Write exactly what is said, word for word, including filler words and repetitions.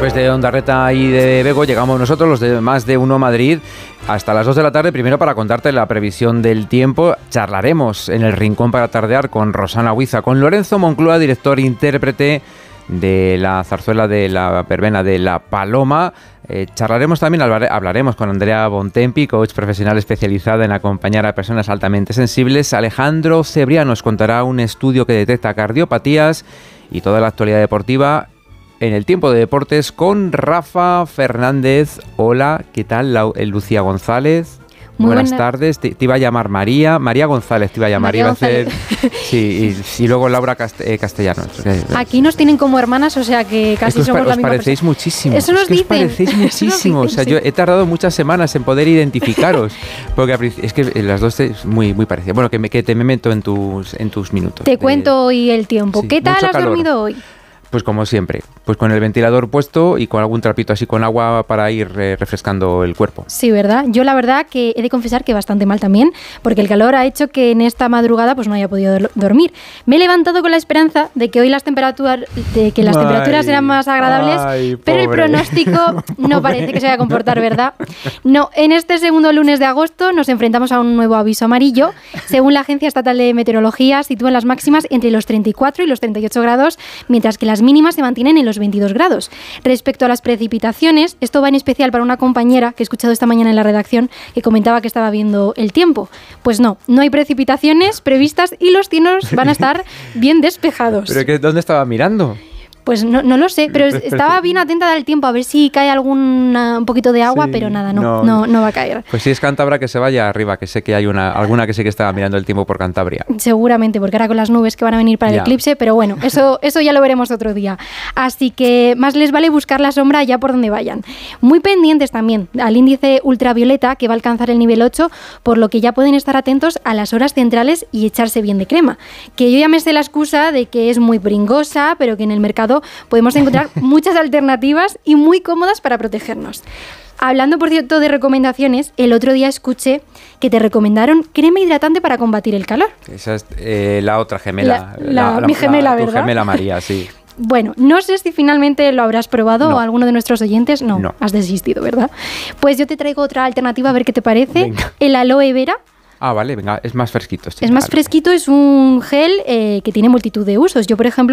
Desde Ondarreta y de Bego llegamos nosotros, los de Más de Uno Madrid, hasta las dos de la tarde, primero para contarte la previsión del tiempo. Charlaremos en el Rincón para Tardear con Rosana Huiza, con Lorenzo Moncloa, director e intérprete de la zarzuela de la verbena de La Paloma. Eh, charlaremos también, hablaremos con Andrea Bontempi, coach profesional especializada en acompañar a personas altamente sensibles. Alejandro Cebrián nos contará un estudio que detecta cardiopatías y toda la actualidad deportiva en el tiempo de deportes con Rafa Fernández. Hola, ¿qué tal? La, Lucía González. Muy Buenas buena. tardes, te, te iba a llamar María, María González te iba a llamar, María iba a hacer, sí, y, y luego Laura Cast, eh, Castellanos. Aquí nos tienen como hermanas, o sea que casi es que somos os, la misma os parecéis persona. muchísimo. Eso nos es que dicen. Os parecéis muchísimo, dicen, o sea, sí. yo he tardado muchas semanas en poder identificaros, porque es que las dos es muy, muy parecidas. Bueno, que, me, que te me meto en tus, en tus minutos. Te de, cuento hoy el tiempo. Sí, ¿Qué tal has calor. dormido hoy? Pues como siempre, pues con el ventilador puesto y con algún trapito así con agua para ir eh, refrescando el cuerpo. Sí, ¿verdad? Yo la verdad que he de confesar que bastante mal también, porque el calor ha hecho que en esta madrugada pues no haya podido dormir. Me he levantado con la esperanza de que hoy las temperaturas, de que las ay, temperaturas eran más agradables, ay, pero el pronóstico no parece que se vaya a comportar, ¿verdad? No, en este segundo lunes de agosto nos enfrentamos a un nuevo aviso amarillo. Según la Agencia Estatal de Meteorología, sitúan las máximas entre los treinta y cuatro y los treinta y ocho grados, mientras que las mínimas se mantienen en los veintidós grados. Respecto a las precipitaciones, esto va en especial para una compañera que he escuchado esta mañana en la redacción que comentaba que estaba viendo el tiempo. Pues no, no hay precipitaciones previstas y los cielos van a estar bien despejados. ¿Pero qué, dónde estaba mirando? Pues no, no lo sé, pero estaba bien atenta del tiempo a ver si cae algún un poquito de agua, sí, pero nada, no, no, no, no va a caer. Pues si es Cántabra, que se vaya arriba, que sé que hay una alguna que sí que estaba mirando el tiempo por Cantabria. Seguramente, porque ahora con las nubes que van a venir para el ya. eclipse, pero bueno, eso, eso ya lo veremos otro día. Así que más les vale buscar la sombra allá por donde vayan. Muy pendientes también al índice ultravioleta, que va a alcanzar el nivel ocho, por lo que ya pueden estar atentos a las horas centrales y echarse bien de crema. Que yo ya me sé la excusa de que es muy pringosa, pero que en el mercado podemos encontrar muchas alternativas y muy cómodas para protegernos. Hablando, por cierto, de recomendaciones, el otro día escuché que te recomendaron crema hidratante para combatir el calor. Esa es eh, la otra gemela. La, la, la, mi gemela, la, ¿verdad? Tu gemela María, sí. Bueno, no sé si finalmente lo habrás probado no. o alguno de nuestros oyentes. No, no, has desistido, ¿verdad? Pues yo te traigo otra alternativa, a ver qué te parece. Venga. El aloe vera. Ah, vale, venga, es más fresquito. Sí, es más claro. fresquito, es un gel eh, que tiene multitud de usos. Yo, por ejemplo,